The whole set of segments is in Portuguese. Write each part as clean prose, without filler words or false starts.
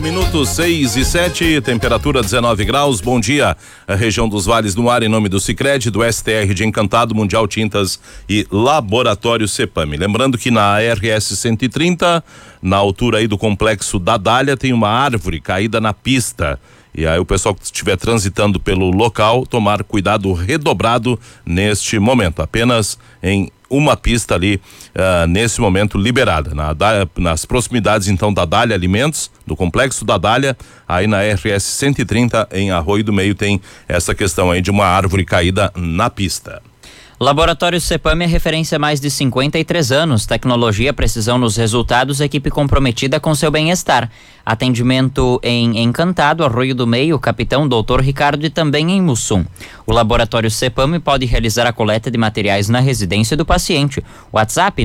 minutos, 6:07, temperatura 19 graus. Bom dia, a região dos Vales do Ar, em nome do Sicredi, do STR de Encantado, Mundial Tintas e Laboratório Cepame. Lembrando que na RS 130, na altura aí do complexo da Dália, tem uma árvore caída na pista. E aí o pessoal que estiver transitando pelo local, tomar cuidado redobrado neste momento. Apenas em uma pista ali, nesse momento, liberada. Nas proximidades, então, da Dália Alimentos, do complexo da Dália, aí na RS 130, em Arroio do Meio, tem essa questão aí de uma árvore caída na pista. Laboratório Cepame é referência há mais de 53 anos. Tecnologia, precisão nos resultados, equipe comprometida com seu bem-estar. Atendimento em Encantado, Arroio do Meio, Capitão Dr. Ricardo e também em Mussum. O Laboratório Cepame pode realizar a coleta de materiais na residência do paciente. WhatsApp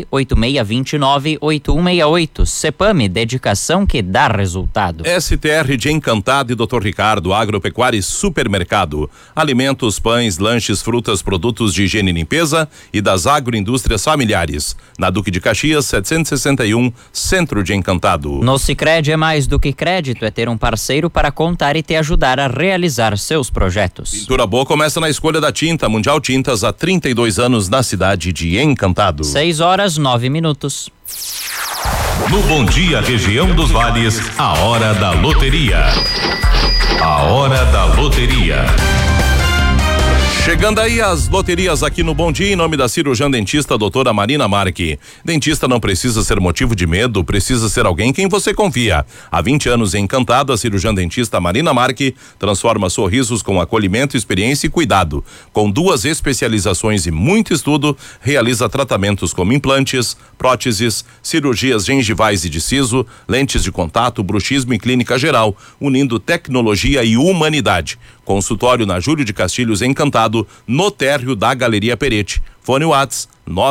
986298168. Cepame, dedicação que dá resultado. STR de Encantado e Dr. Ricardo, Agropecuária e Supermercado. Alimentos, pães, lanches, frutas, produtos de higiene e limpeza e das agroindústrias familiares. Na Duque de Caxias, 761, Centro de Encantado. No Sicredi é mais do que crédito, é ter um parceiro para contar e te ajudar a realizar seus projetos. Pintura boa começa na escolha da tinta. Mundial Tintas há 32 anos na cidade de Encantado. 6:09. No Bom Dia Região dos Vales, a hora da loteria. A hora da loteria. Chegando aí as loterias aqui no Bom Dia, em nome da cirurgiã dentista doutora Marina Marque. Dentista não precisa ser motivo de medo, precisa ser alguém quem você confia. Há 20 anos Encantado, a cirurgiã dentista Marina Marque transforma sorrisos com acolhimento, experiência e cuidado. Com 2 especializações e muito estudo, realiza tratamentos como implantes, próteses, cirurgias gengivais e de siso, lentes de contato, bruxismo e clínica geral, unindo tecnologia e humanidade. Consultório na Júlio de Castilhos, Encantado, no térreo da Galeria Peretti. Fone Whats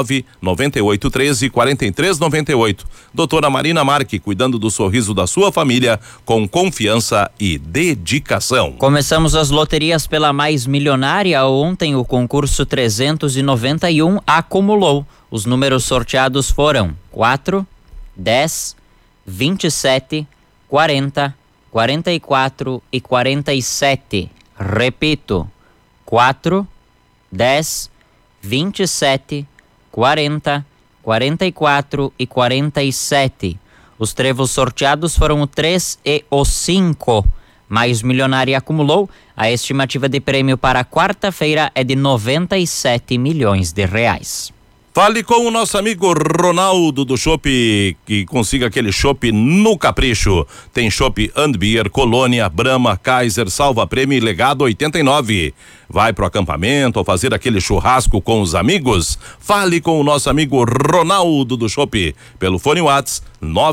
99813-4398. Doutora Marina Marque, cuidando do sorriso da sua família com confiança e dedicação. Começamos as loterias pela mais milionária. Ontem o concurso 391 acumulou. Os números sorteados foram 4, 10, 27, 40, 44 e 47. Repito, 4, 10, 27, 40, 44 e 47. Os trevos sorteados foram o 3 e o 5. Mais milionária acumulou. A estimativa de prêmio para quarta-feira é de 97 milhões de reais. Fale com o nosso amigo Ronaldo do Chopp, que consiga aquele chopp no capricho. Tem chopp Andbier, Colônia, Brahma, Kaiser, Salva Prêmio e Legado 89. Vai pro acampamento ou fazer aquele churrasco com os amigos? Fale com o nosso amigo Ronaldo do Chopp pelo fone Whats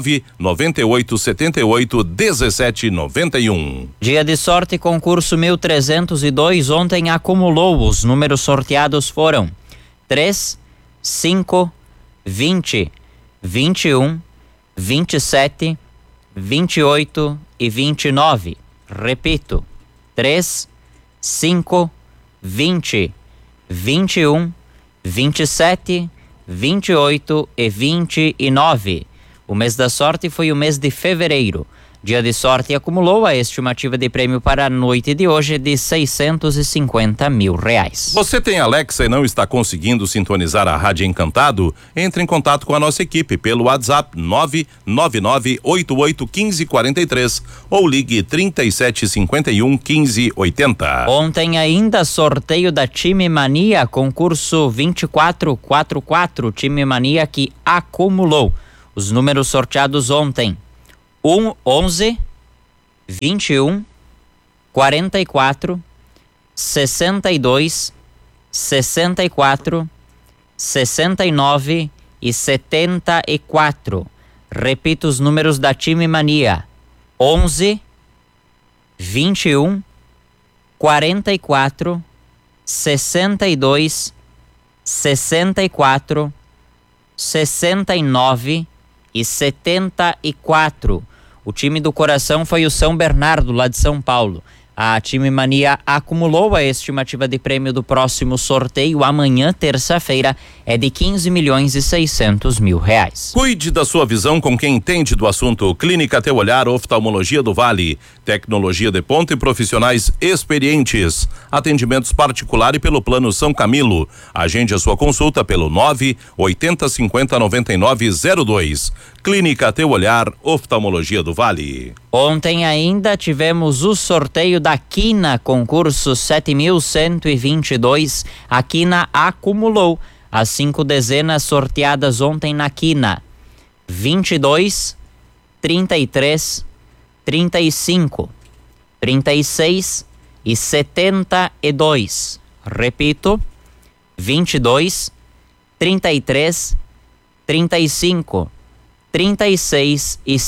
998781791. Dia de sorte, concurso 1302, ontem acumulou. Os números sorteados foram 3, 5, 20, 21, 27, 28 e 29. Repito, 3, 5, 20, 21, 27, 28 e 29. O mês da sorte foi o mês de fevereiro. Dia de sorte acumulou. A estimativa de prêmio para a noite de hoje de 650 mil reais. Você tem Alexa e não está conseguindo sintonizar a Rádio Encantado? Entre em contato com a nossa equipe pelo WhatsApp 999881543 ou ligue 3751-1580. Ontem ainda sorteio da Time Mania, concurso 2444, Time Mania que acumulou. Os números sorteados ontem: 11, 21, 44, 62, 64, 69 e 74. Repito os números da Time Mania: 11, 21, 44, 62, 64, 69 e 74. O time do coração foi o São Bernardo, lá de São Paulo. A Time Mania acumulou. A estimativa de prêmio do próximo sorteio amanhã, terça-feira, é de 15.600.000 reais. Cuide da sua visão com quem entende do assunto. Clínica Teu Olhar, Oftalmologia do Vale. Tecnologia de ponta e profissionais experientes. Atendimentos particular e pelo Plano São Camilo. Agende a sua consulta pelo 980509902. Clínica Teu Olhar, Oftalmologia do Vale. Ontem ainda tivemos o sorteio da Quina, concurso 7.122. A Quina acumulou as 5 dezenas sorteadas ontem na Quina: 22, 33, 35, 36 e 72. Repito: 22, 33, 35, 36 e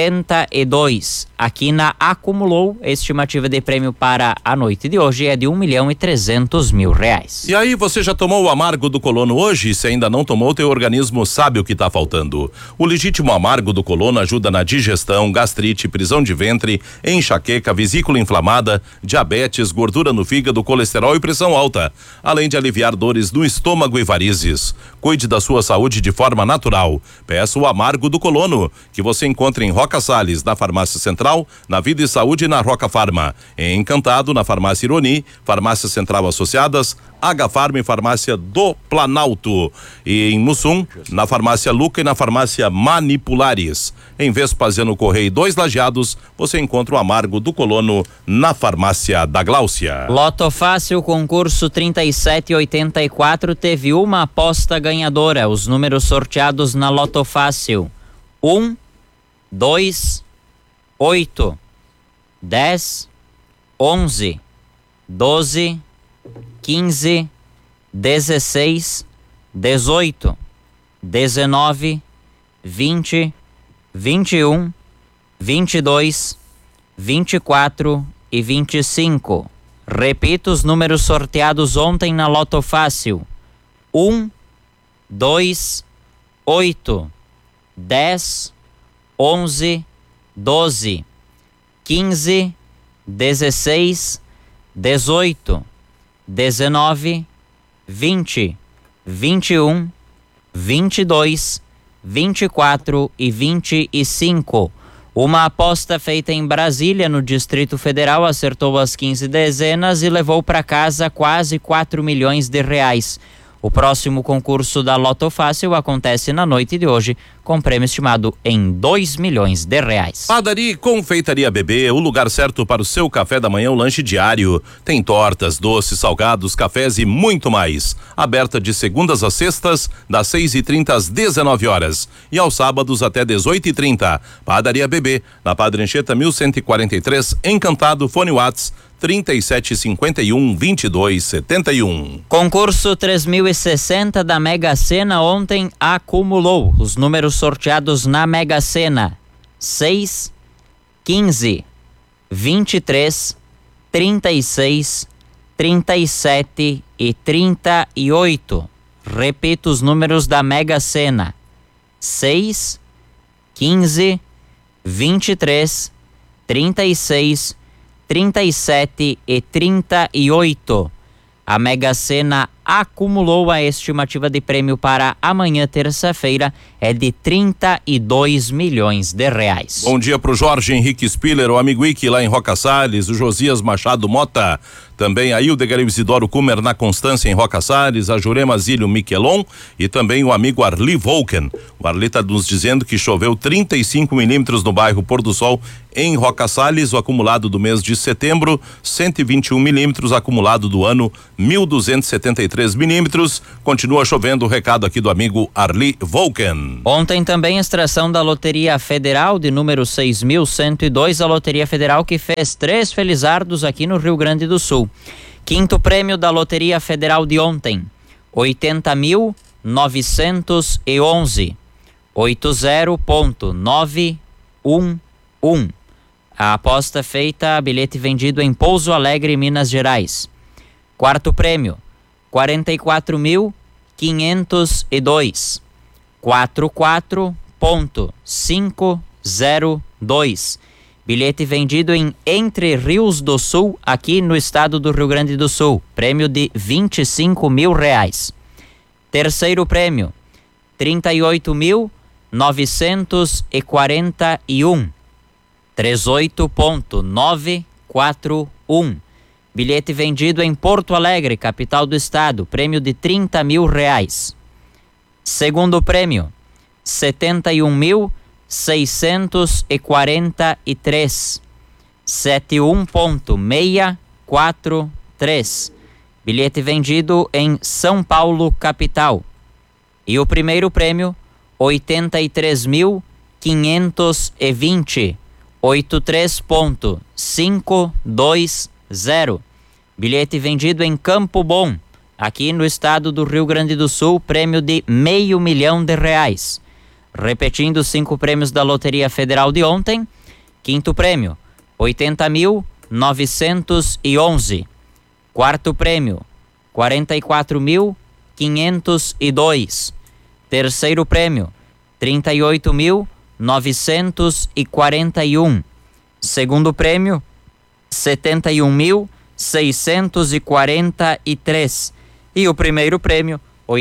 72. A Quina acumulou. Estimativa de prêmio para a noite de hoje é de 1.300.000 reais. E aí, você já tomou o amargo do colono hoje? Se ainda não tomou, teu organismo sabe o que está faltando. O legítimo amargo do colono ajuda na digestão, gastrite, prisão de ventre, enxaqueca, vesícula inflamada, diabetes, gordura no fígado, colesterol e pressão alta, além de aliviar dores no estômago e varizes. Cuide da sua saúde de forma natural. Peça o amargo do colono, que você encontra em Roca Salles, na Farmácia Central, na Vida e Saúde e na Roca Farma. Em Encantado, na Farmácia Ironi, Farmácia Central Associadas, H-Farma e Farmácia do Planalto. E em Mussum, na Farmácia Luca e na Farmácia Manipulares. Em Vespasiano Correia 2 Lajeados, você encontra o amargo do colono na Farmácia da Gláucia. Loto Fácil, concurso 3784, teve uma aposta ganhadora. Os números sorteados na Loto Fácil: 1, 2, 8, 10, 11, 12, 15, 16, 18, 19, 20, 21, 22, 24 e 25. Repito os números sorteados ontem na Loto Fácil: 1, 2, 8, 10, 11, 12, 15, 16, 18, 19, 20, 21, 22, 24 e 25. Uma aposta feita em Brasília, no Distrito Federal, acertou as 15 dezenas e levou para casa quase 4 milhões de reais. O próximo concurso da Loto Fácil acontece na noite de hoje, com prêmio estimado em 2 milhões de reais. Padaria e Confeitaria Bebê, o lugar certo para o seu café da manhã, o lanche diário. Tem tortas, doces, salgados, cafés e muito mais. Aberta de segundas a sextas, das 6h30 às 19 horas. E aos sábados até 18h30. Padaria Bebê, na Padre Anchieta 1143, Encantado, fone WhatsApp 3751-2271. Concurso 3060 da Mega Sena ontem acumulou os números sorteados na Mega Sena: 6, 15, 23, 36, 37 e 38. Repito os números da Mega Sena: 6, 15, 23, 36, 37 e 38. A Mega Sena acumulou. A estimativa de prêmio para amanhã, terça-feira, é de 32 milhões de reais. Bom dia pro Jorge Henrique Spiller, o amigo Ike lá em Roca Salles, o Josias Machado Mota, também a Hildegar Isidoro Kumer na Constância em Roca Salles, a Jurema Zílio Miquelon e também o amigo Arli Volken. O Arli tá nos dizendo que choveu 35 milímetros no bairro Pôr do Sol em Roca Salles, o acumulado do mês de setembro, 121 milímetros, acumulado do ano 1.273 milímetros. Continua chovendo, o recado aqui do amigo Arli Volken. Ontem também extração da Loteria Federal de número 6.102, a Loteria Federal que fez 3 felizardos aqui no Rio Grande do Sul. Quinto prêmio da Loteria Federal de ontem: 80.911, 80.911. A aposta feita, bilhete vendido em Pouso Alegre, Minas Gerais. Quarto prêmio: 44.502, 44.502. Bilhete vendido em Entre Rios do Sul, aqui no estado do Rio Grande do Sul. Prêmio de R$25 mil. Terceiro prêmio, 38.941. 38.941. Bilhete vendido em Porto Alegre, capital do estado. Prêmio de R$30 mil. Segundo prêmio, 71.643. 71.643. Bilhete vendido em São Paulo, capital. E o primeiro prêmio, 83.520. 83.520. Bilhete vendido em Campo Bom, aqui no estado do Rio Grande do Sul. Prêmio de R$500 mil. Repetindo os 5 prêmios da Loteria Federal de ontem. Quinto prêmio, 80.911. Quarto prêmio, 44.502. Terceiro prêmio, 38.941. Segundo prêmio, 71.643. E o primeiro prêmio,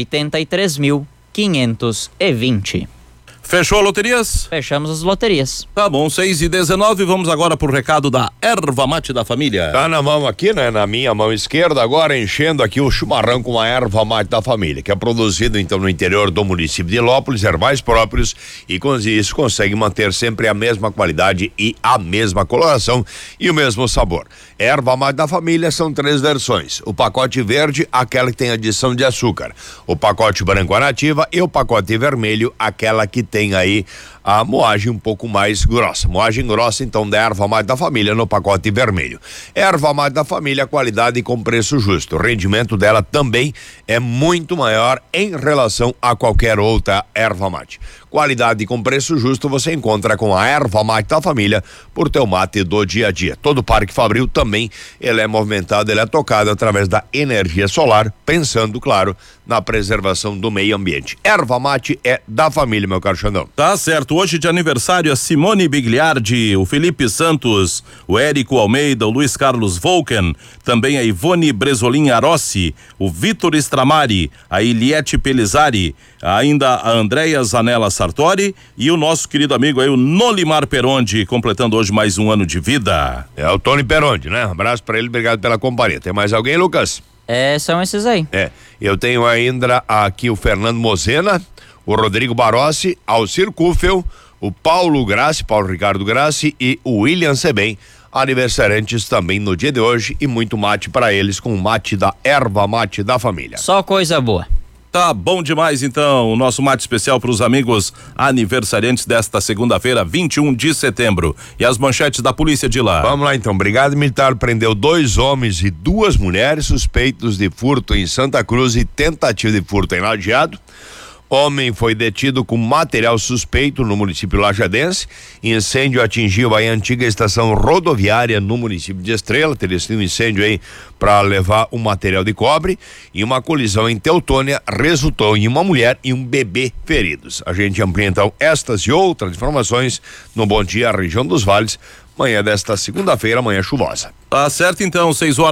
83.520. Fechou a loterias? Fechamos as loterias. Tá bom, 6h19, vamos agora pro recado da erva mate da família. Tá na mão aqui, né? Na minha mão esquerda, agora enchendo aqui o chumarrão com a erva mate da família, que é produzido então no interior do município de Ilópolis, herbais próprios, e com isso consegue manter sempre a mesma qualidade e a mesma coloração e o mesmo sabor. Erva mate da família são 3 versões: o pacote verde, aquela que tem adição de açúcar, o pacote branco a nativa e o pacote vermelho, aquela que tem aí a moagem um pouco mais grossa. Moagem grossa, então, da erva mate da família no pacote vermelho. Erva mate da família, qualidade com preço justo. O rendimento dela também é muito maior em relação a qualquer outra erva mate. Qualidade com preço justo você encontra com a erva mate da família por teu mate do dia a dia. Todo o Parque Fabril também, ele é movimentado, ele é tocado através da energia solar, pensando, claro, na preservação do meio ambiente. Erva mate é da família, meu caro Xandão. Tá certo, hoje de aniversário a Simone Bigliardi, o Felipe Santos, o Érico Almeida, o Luiz Carlos Volken, também a Ivone Bresolin Arossi, o Vitor Stramari, a Iliette Pelizari, ainda a Andréia Zanella Sartori e o nosso querido amigo aí, o Nolimar Perondi, completando hoje mais um ano de vida. É o Tony Perondi, né? Um abraço pra ele, obrigado pela companhia. Tem mais alguém, Lucas? São esses aí. Eu tenho ainda aqui o Fernando Mozena, o Rodrigo Barossi, Alcir Kufel, o Paulo Ricardo Grassi e o William Sebem, aniversariantes também no dia de hoje, e muito mate para eles com o mate da erva mate da família. Só coisa boa. Tá bom demais, então, o nosso mate especial para os amigos aniversariantes desta segunda-feira, 21 de setembro. E as manchetes da polícia de lá. Vamos lá, então. Brigada Militar prendeu 2 homens e 2 mulheres suspeitos de furto em Santa Cruz e tentativa de furto em Lajeado. Homem foi detido com material suspeito no município lajadense. Incêndio atingiu a antiga estação rodoviária no município de Estrela. Teria sido um incêndio aí para levar um material de cobre. E uma colisão em Teutônia resultou em uma mulher e um bebê feridos. A gente amplia então estas e outras informações no Bom Dia Região dos Vales. Manhã desta segunda-feira, manhã chuvosa. Tá certo, então,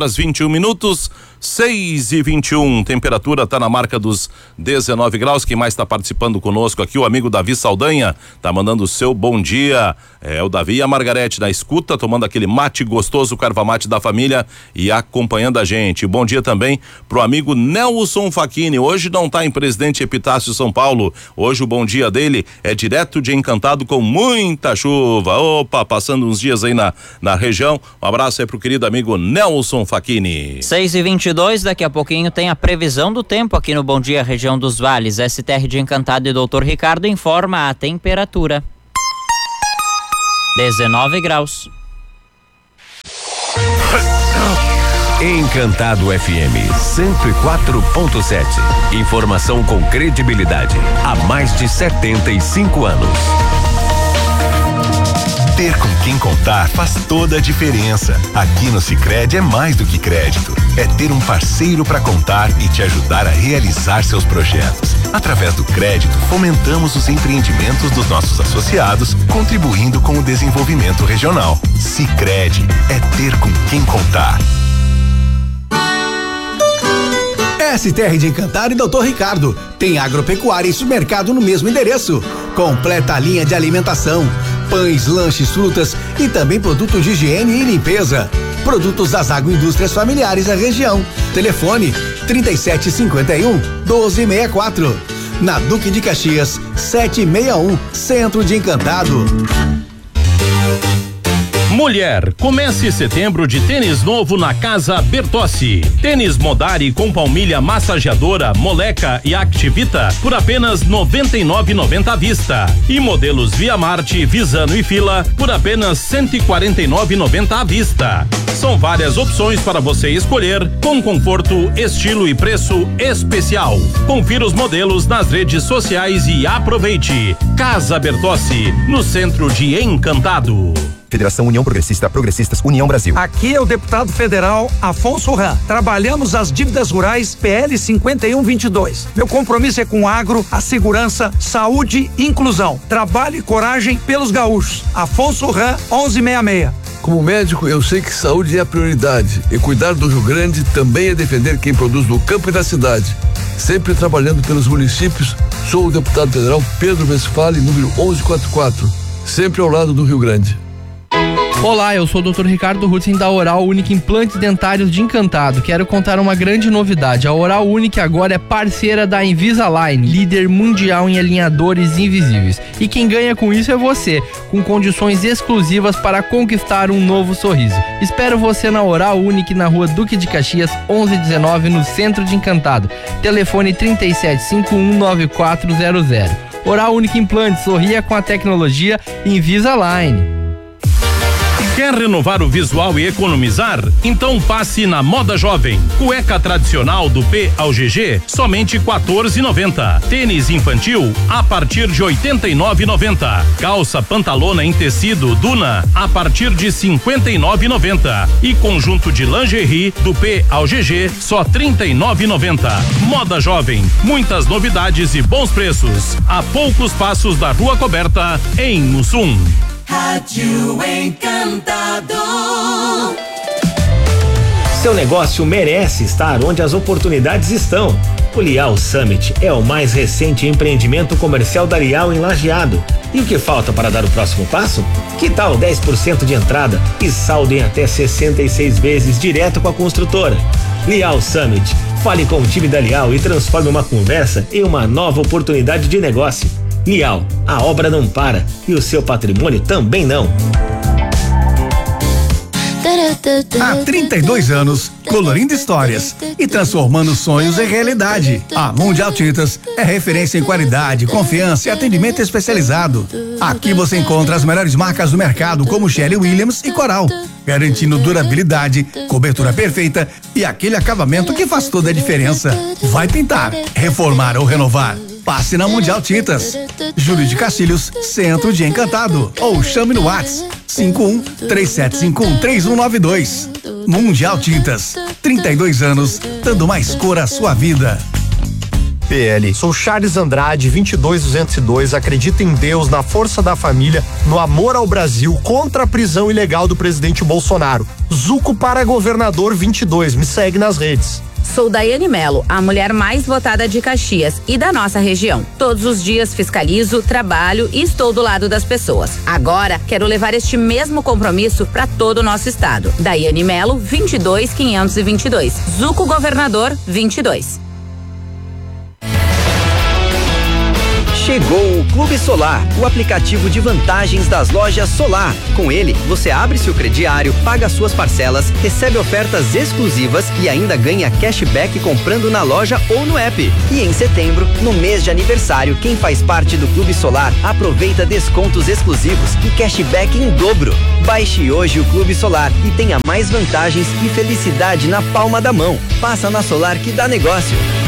6h21, 6h21, temperatura tá na marca dos 19 graus. Quem mais tá participando conosco aqui? O amigo Davi Saldanha tá mandando o seu bom dia. O Davi e a Margarete na escuta, tomando aquele mate gostoso, o erva mate da família e acompanhando a gente. Bom dia também pro amigo Nelson Facchini. Hoje não tá em Presidente Epitácio, São Paulo. Hoje o bom dia dele é direto de Encantado com muita chuva. Opa, passando uns dias aí na região. Um abraço aí pro querido amigo Nelson Facchini. 6h22, daqui a pouquinho tem a previsão do tempo aqui no Bom Dia Região dos Vales. STR de Encantado e Dr. Ricardo informa a temperatura. 19 graus. Encantado FM 104.7. Informação com credibilidade há mais de 75 anos. Ter com quem contar faz toda a diferença. Aqui no Sicredi é mais do que crédito. É ter um parceiro para contar e te ajudar a realizar seus projetos. Através do crédito, fomentamos os empreendimentos dos nossos associados, contribuindo com o desenvolvimento regional. Sicredi é ter com quem contar. STR de Encantado e Doutor Ricardo. Tem agropecuária e supermercado no mesmo endereço. Completa a linha de alimentação, pães, lanches, frutas e também produtos de higiene e limpeza. Produtos das agroindústrias familiares da região. Telefone 3751-1264. Na Duque de Caxias, 761, Centro de Encantado. Mulher, comece setembro de tênis novo na Casa Bertossi. Tênis Modari com palmilha massageadora, Moleca e Activita por apenas R$ 99,90 à vista. E modelos Via Marte, Visano e Fila por apenas R$ 149,90 à vista. São várias opções para você escolher, com conforto, estilo e preço especial. Confira os modelos nas redes sociais e aproveite. Casa Bertossi, no centro de Encantado. Federação União Progressista, Progressistas União Brasil. Aqui é o deputado federal Afonso Ram. Trabalhamos as dívidas rurais PL 5122. Meu compromisso é com o agro, a segurança, saúde e inclusão. Trabalho e coragem pelos gaúchos. Afonso Ram, 1166. Como médico, eu sei que saúde é a prioridade e cuidar do Rio Grande também é defender quem produz no campo e na cidade. Sempre trabalhando pelos municípios, sou o deputado federal Pedro Westphal, número 1144. Sempre ao lado do Rio Grande. Olá, eu sou o Dr. Ricardo Rutzen da Oral Unique Implantes Dentários de Encantado. Quero contar uma grande novidade. A Oral Unique agora é parceira da Invisalign, líder mundial em alinhadores invisíveis. E quem ganha com isso é você, com condições exclusivas para conquistar um novo sorriso. Espero você na Oral Unique, na rua Duque de Caxias, 1119, no centro de Encantado. Telefone 37519400. Oral Unique Implantes, sorria com a tecnologia Invisalign. Quer renovar o visual e economizar? Então passe na Moda Jovem. Cueca tradicional do P ao GG, somente R$ 14,90. Tênis infantil, a partir de R$ 89,90. Calça pantalona em tecido Duna, a partir de R$ 59,90. E conjunto de lingerie do P ao GG, só R$ 39,90. Moda Jovem, muitas novidades e bons preços. A poucos passos da Rua Coberta, em Mussum. Rádio Encantado. Seu negócio merece estar onde as oportunidades estão. O Lial Summit é o mais recente empreendimento comercial da Lial em Lajeado. E o que falta para dar o próximo passo? Que tal 10% de entrada e saldo em até 66 vezes direto com a construtora? Lial Summit. Fale com o time da Lial e transforme uma conversa em uma nova oportunidade de negócio. Lial, a obra não para e o seu patrimônio também não. Há 32 anos, colorindo histórias e transformando sonhos em realidade. A Mundial Tintas é referência em qualidade, confiança e atendimento especializado. Aqui você encontra as melhores marcas do mercado, como Sherwin Williams e Coral, garantindo durabilidade, cobertura perfeita e aquele acabamento que faz toda a diferença. Vai pintar, reformar ou renovar? Passe na Mundial Tintas. Júlio de Castilhos, Centro de Encantado. Ou chame no WhatsApp 51-3751-3192. Mundial Tintas. 32 anos, dando mais cor à sua vida. PL. Sou Charles Andrade, 22202. Acredito em Deus, na força da família, no amor ao Brasil, contra a prisão ilegal do presidente Bolsonaro. Zuco para governador 22. Me segue nas redes. Sou Daiane Melo, a mulher mais votada de Caxias e da nossa região. Todos os dias fiscalizo, trabalho e estou do lado das pessoas. Agora, quero levar este mesmo compromisso para todo o nosso estado. Daiane Melo, 22522. Zuco Governador, 22. Chegou o Clube Solar, o aplicativo de vantagens das lojas Solar. Com ele, você abre seu crediário, paga suas parcelas, recebe ofertas exclusivas e ainda ganha cashback comprando na loja ou no app. E em setembro, no mês de aniversário, quem faz parte do Clube Solar aproveita descontos exclusivos e cashback em dobro. Baixe hoje o Clube Solar e tenha mais vantagens e felicidade na palma da mão. Passa na Solar que dá negócio.